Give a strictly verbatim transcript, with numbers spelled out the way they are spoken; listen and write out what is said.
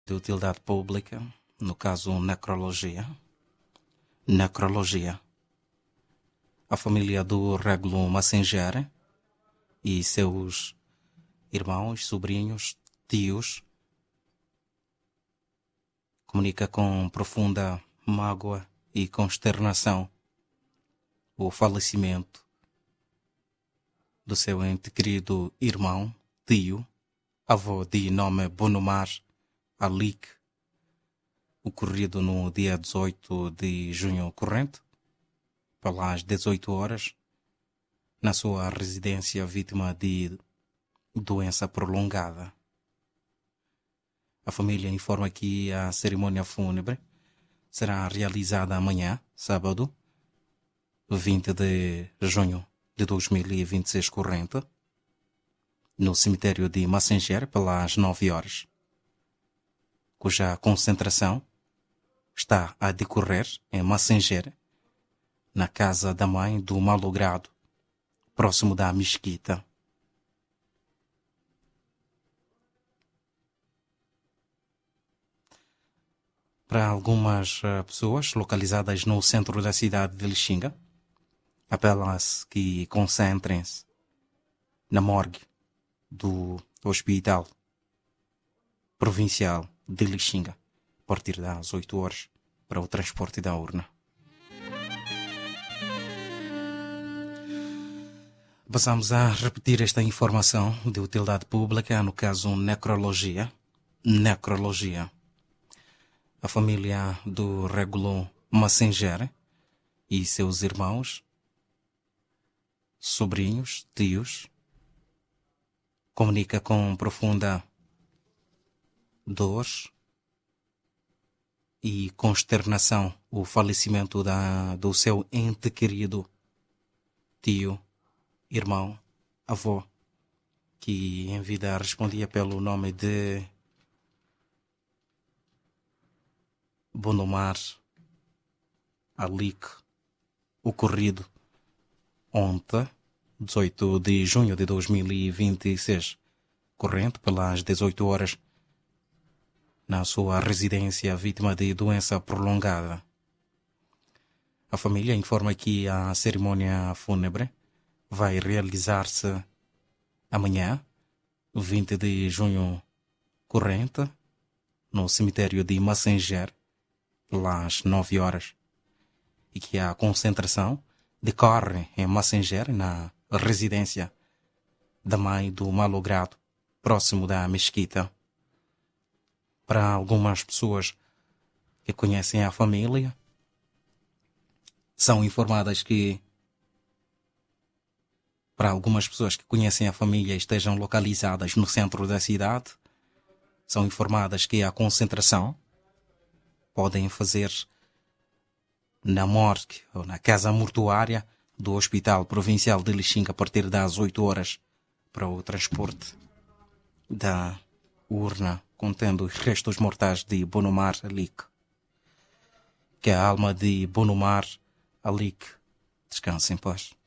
de utilidade pública, no caso necrologia. Necrologia. A família do Régulo Massenger e seus irmãos, sobrinhos, tios, comunica com profunda mágoa e consternação o falecimento do seu ente querido irmão, tio, avô de nome Bonomar Alik, ocorrido no dia dezoito de junho corrente, pelas dezoito horas, na sua residência vítima de doença prolongada. A família informa que a cerimônia fúnebre será realizada amanhã, sábado, vinte de junho de dois mil e vinte e seis corrente, no cemitério de Massenger, pelas nove horas, cuja concentração está a decorrer em Massenger, na casa da mãe do malogrado, próximo da mesquita. Para algumas uh, pessoas localizadas no centro da cidade de Lixinga, apela-se que concentrem-se na morgue do Hospital Provincial de Lixinga, a partir das oito horas, para o transporte da urna. Passamos a repetir esta informação de utilidade pública, no caso necrologia. Necrologia. A família do Régulo Massenger e seus irmãos, sobrinhos, tios, comunica com profunda dor e consternação o falecimento da, do seu ente querido, tio, irmão, avô, que em vida respondia pelo nome de Bonomar Alik, ocorrido ontem, dezoito de junho de dois mil e vinte e seis, corrente pelas dezoito horas, na sua residência vítima de doença prolongada. A família informa que a cerimônia fúnebre vai realizar-se amanhã, vinte de junho corrente, no cemitério de Massenger, pelas nove horas, e que a concentração decorre em Massenger, na residência da mãe do malogrado, próximo da mesquita. Para algumas pessoas que conhecem a família, são informadas que para algumas pessoas que conhecem a família e estejam localizadas no centro da cidade, são informadas que a concentração podem fazer na morgue ou na casa mortuária do Hospital Provincial de Lixinga a partir das oito horas, para o transporte da urna contendo os restos mortais de Bonomar Alik. Que a alma de Bonomar Alik descanse em paz.